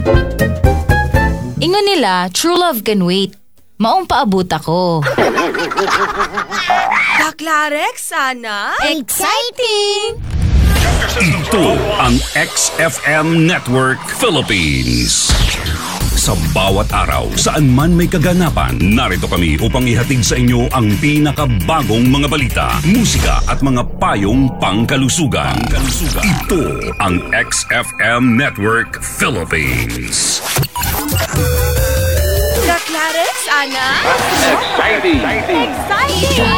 Ingon nila, true love can wait. Maong paabot ako. Daklarek, sana? Exciting! Ito ang XFM Network Philippines. Sa bawat araw, saan man may kaganapan, narito kami upang ihatid sa inyo ang pinakabagong mga balita, musika at mga payong pangkalusugan. Ito ang XFM Network Philippines. Daklarek, sana? Exciting! Exciting!